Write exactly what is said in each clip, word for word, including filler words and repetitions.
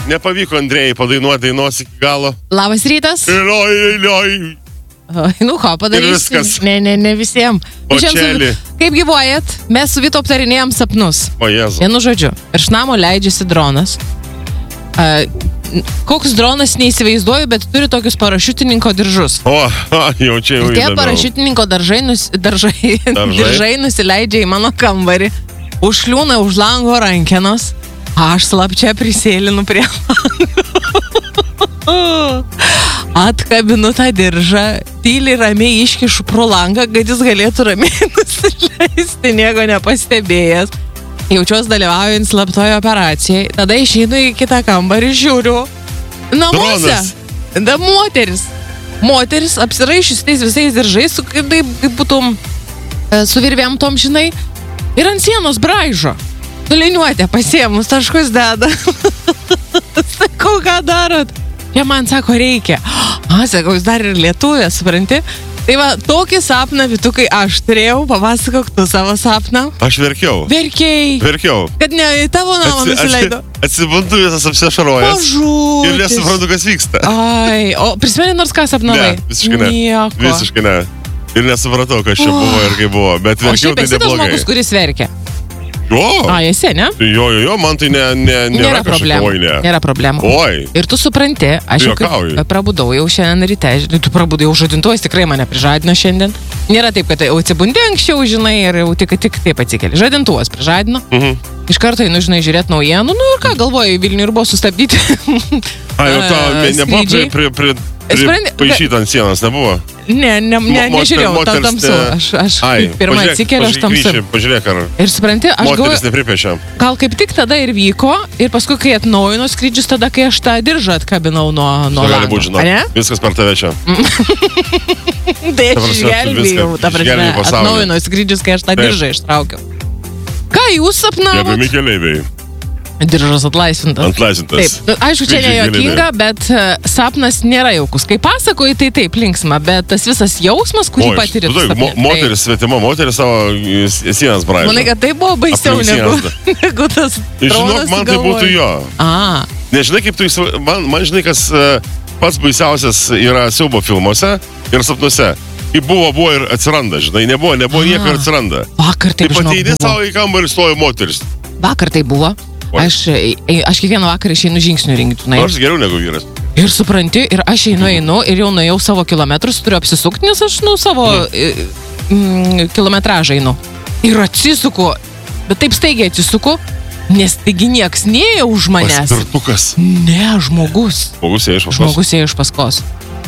nepavyko Andrėjai padainuoti dainos iki galo. Labas rytas. Lioj, lioj. Nu ką, padarysim. Ir viskas. Ne, ne, ne visiems. Počelį. Kaip gyvuojat? Mes su Vytu aptarinėjom sapnus. O Jėzu. Vienu žodžiu, iš namo leidžiasi dronas. Uh, koks dronas neįsivaizduoju, bet turi tokius parašiutininko diržus. O, jau čia jau Tie įdomiau. parašiutininko daržai, nus, daržai, Daržai? diržai nusileidžia į mano kambarį, užkliūna už lango rankenos, aš slapčia prisėlinu prie lango. Atkabinu tą diržą, tyliai ramiai iškišu pro langą, kad jis galėtų ramiai nusileisti, nieko nepastebėjęs. Jaučiuos dalyvaujant slaptoje operacijai. Tada išeinu į kitą kambarį, žiūriu. Namuose. Dronas. Da moteris. Moteris apsiraišys tais visais diržais, su, kaip, taip, kaip būtum e, su virvėm tom, žinai. Ir ant sienos braižo. Suliniuotė pasiemus, taškus deda. Sakau, ką darot? Jie man sako, reikia. A, sakau, jūs dar ir lietuvė, supranti? Tai va, tokį sapną, Vytukai, aš turėjau, papasakok tu savo sapną. Aš verkiau. Verkiai. Verkiau. Kad ne į tavo namą Atsi- nusileido. atsi- Atsibundu visas apsiašarojęs. Mažutis. Ir nesuprantu, kas vyksta. Ai, o prisimeni nors ką sapnavai? Ne, visiškai ne. Nieko. Visiškai ne. Ir nesupratau, kas čia buvo ir kaip buvo. Bet O verkiau šiaip tai esi tas neblogai. žmogus, kuris verkia. Jo. A, esi, ne? Jo, jo, jo, man tai ne, ne, nėra, Nėra kažkokia problemų. oi, ne. Nėra problemų. Oi. Ir tu supranti, aš jau Juokauji. kaip prabudau jau šiandien ryte, žinai, tu prabudai jau žadintuvas, tikrai mane prižadino šiandien. Nėra taip, kad jau atsibundi anksčiau, žinai, ir jau tik, tik taip atsikeli. Žadintuvas prižadino. Mhm. Iš karto einu, žinai, žiūrėti naujienų. Nu ir ką, galvoju, Vilnių ir buvo sustabdyti. A, jau to E, nebuvo pri, skrydžiai. pri, pri, pri, Supranti, paišyta ant sienos, nebuvo? Ne, ne, ne, Mo- nežiūrėjau, moter- tam moters tamsu. ne- Aš, aš Ai, pirmą pažiūrėk, atsikeliu, aš pažiūrėk, tamsu. grįši, Pažiūrėk, ar Ir supranti, aš moteris galvoju, nepripešė. gal kaip tik tada ir vyko, ir paskui, kai atnaujino skrydžius, tada, kai aš tą diržą atkabinau nuo, nuo Tai gali lango. būti, žinok. Ane? Viskas per tave čia. Tai Ta aš prasme, tu išgelbėjau, viską- ta prasme, išgelbėjai pasaulį. atnaujino skrydžius, kai aš tą Taip. diržą ištraukiau. Ką jūs sapnavot? Gerbiami keleiviai. Diržas atlaisvintas. Atlaisvintas. Taip, nu, aišku, čia Skrydžiai nejuokinga, bet uh, sapnas nėra jaukus. Kai pasakoji, tai taip, linksma, bet tas visas jausmas, kurį Oi, patiri. tu tai, mo, moteris, svetima moteris savo į- į sienas braižo. Manai, kad tai buvo baisiau Aplink negu, sienas. negu tas Žinok, dronas man tai sugalvojo. būtų jo. A, Nežinai, kaip tu įsivaizduoji, man, man žinai, kas e, pats baisiausias yra siaubo filmuose ir sapnuose. Kai buvo, buvo ir atsiranda, žinai, nebuvo, nebuvo A. nieko ir atsiranda. vakar taip, Taip pat įdė žinok, buvo. savo į kambarį stojo moteris. Vakar tai buvo. Oi. Aš, e, aš kiekvieną vakarą išeinu žingsnių rinkti, žinai. Nors geriau negu vyras. Ir supranti, ir aš einu, einu, ir jau nuėjau savo kilometrus, turiu apsisukti, nes aš, nu, savo e, mm, kilometražą einu. Ir atsisuku, bet taip staigiai atsisuku, nes taigi nieks neėjo už manęs. Paspirtukas. Ne, žmogus. Žmogus ėjo iš paskos. Žmogus ėjo iš paskos.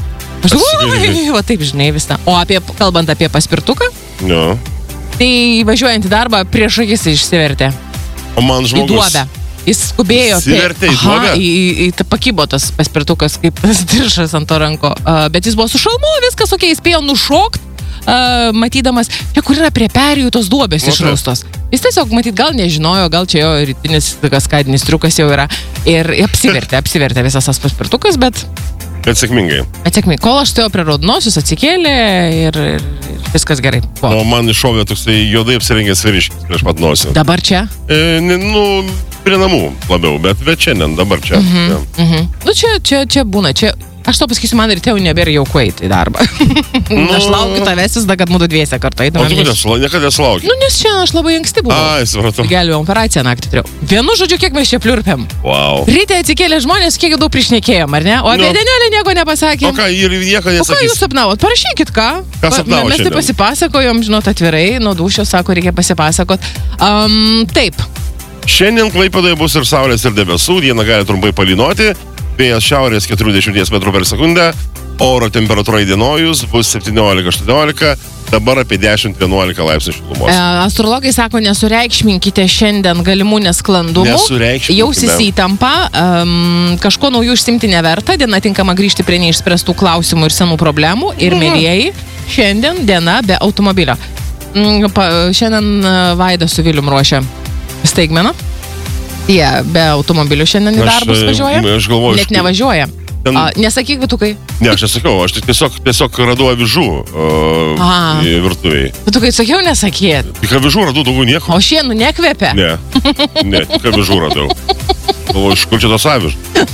Aš Pasigailėjai. galvoju, va taip, žinai, visą. O apie, kalbant apie paspirtuką, Jo. tai važiuojant į darbą prieš akis išsivertė. O man Į žmogus. duobę. Jis skubėjo. Įsivertė į Aha, duobę? į, į, į tą pakybo tas paspirtukas, kaip tas diržas ant to ranko. Uh, bet jis buvo su šalmu, viskas ok, jis spėjo nušokti, uh, matydamas, čia kur yra prie perėjų tos duobės Nu, išraustos. Jis tiesiog, matyt, gal nežinojo, gal čia jo rytinis kaskadinis triukas jau yra. Ir apsivertė, apsivertė visas tas paspirtukas, bet Bet sėkmingai. atsėkmė, kol aš stojau prie raudonosios, atsikėlė ir, ir, ir viskas gerai. O Buvo. man iššovė toksai juodai apsirengęs vyriškis prieš pat nosį. Dabar čia? E, ne, nu, prie namų labiau, bet, bet šiandien, dabar čia. Ja. Mhm. Nu, čia, čia, čia būna, čia, aš to pasakysiu, man ir tėvų nebėra jauku eiti į darbą. Aš laukiu tavęs, vis dar, kad mūdu dviese kartu O eitumėm. tu kodėl sula- niekada nesulauki? Nu, nes šiandien aš labai anksti buvau. Ai, supratau. Gelbėjom operaciją naktį turėjau. Vienu žodžiu, kiek mes čia pliurpėm. Wow. Ryte atsikėlė žmonės, kiek daug priešnekėjom, ar ne? O apie Nu. Denelį nieko O nepasakėm. ką, ir nieko O ką jūs nesakys? sapnavot? Parašykit ką. Ką Pa- sapnavot Mes tai šiandien? pasipasakojom, žinot, atvirai, nuo dūšio, sako, reikia pasipasakot. Um, taip, Šiandien Klaipėdoje bus ir saulės, ir debesų, dieną gali trumpai palynuoti, vėjas šiaurės keturiasdešimt metrų per sekundę, oro temperatūra įdienojus bus septyniolika aštuoniolika, dabar apie dešimt vienuolika laipsnių šilumos. E, astrologai sako, nesureikšminkite šiandien galimų nesklandumų. Nesureikšminkime. Jausis įtampa, um, kažko naujų užsimti neverta, diena tinkama grįžti prie neišspręstų klausimų ir senų problemų. Ir, mėlyjeji, šiandien diena be automobilio. Mm, pa, šiandien e, Vaidas su Vilium ruošia staigmeną. Jie be automobilių šiandien į Aš, darbus e, važiuoja. aš galvoju, Net iš- nevažiuoja. Ten- A, nesakyk, Vitukai. Ne, aš nesakau, aš tik tiesiog, tiesiog radau avižų uh, A. virtuviai. Vitukai, sakiau, nesakėt. Tik avižų radau daugiau nieko. O šiandien nekvepia. Ne, ne, tik avižų radau. O, iš kur čia tos aviž?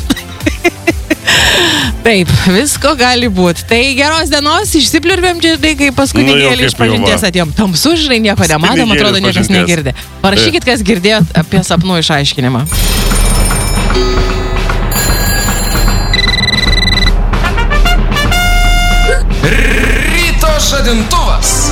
Taip, visko gali būti. Tai geros dienos, išsipliurvėm čia, tai kai paskutinėlį iš pažinties atėjom. Tamsu, žinai, nieko nematom, atrodo, niekas negirdi. Parašykit, kas girdėjot apie sapnų išaiškinimą. Ryto žadintuvas.